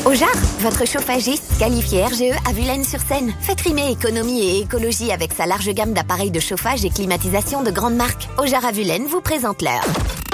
Ojar, votre chauffagiste qualifié RGE à Vulaines-sur-Seine. Faites rimer économie et écologie avec sa large gamme d'appareils de chauffage et climatisation de grande marque. Ojar à Vulaines vous présente l'heure.